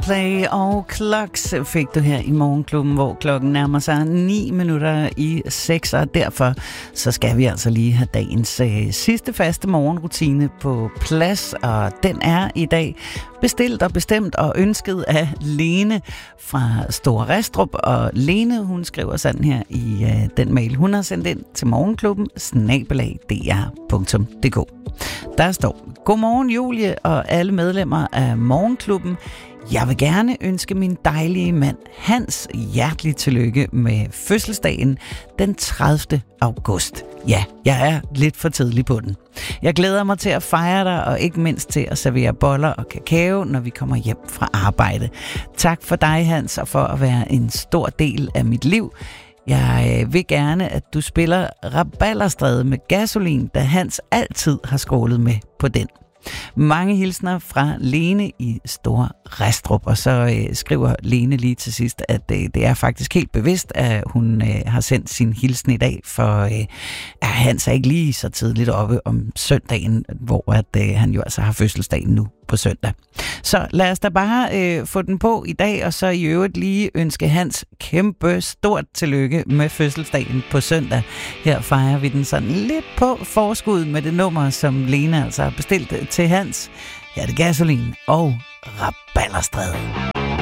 Coldplay og Clocks fik du her i Morgenklubben, hvor klokken nærmer sig 6:09, og derfor så skal vi altså lige have dagens sidste faste morgenrutine på plads, og den er i dag bestilt og bestemt og ønsket af Lene fra Store Restrup. Og Lene, hun skriver sådan her i den mail, hun har sendt ind til morgenklubben@dr.dk. Der står: Godmorgen Julie og alle medlemmer af Morgenklubben. Jeg vil gerne ønske min dejlige mand Hans hjertelig tillykke med fødselsdagen den 30. august. Ja, jeg er lidt for tidlig på den. Jeg glæder mig til at fejre dig, og ikke mindst til at servere boller og kakao, når vi kommer hjem fra arbejde. Tak for dig, Hans, og for at være en stor del af mit liv. Jeg vil gerne, at du spiller Rabalderstræde med Gasolin, da Hans altid har skrålet med på den. Mange hilsner fra Lene i Store Restrup. Og så skriver Lene lige til sidst, at det er faktisk helt bevidst, at hun har sendt sin hilsen i dag, for Hans er ikke lige så tidligt oppe om søndagen, hvor han jo altså har fødselsdagen nu på søndag. Så lad os da bare få den på i dag, og så i øvrigt lige ønske Hans kæmpe stort tillykke med fødselsdagen på søndag. Her fejrer vi den sådan lidt på forskud med det nummer, som Lene altså har bestilt til Hans. Her er det Gasolin og Rabalderstræde.